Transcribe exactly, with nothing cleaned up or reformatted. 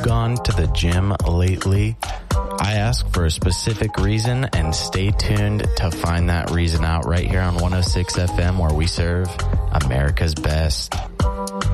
gone to the gym lately? I ask for a specific reason, and stay tuned to find that reason out right here on one oh six F M, where we serve America's best.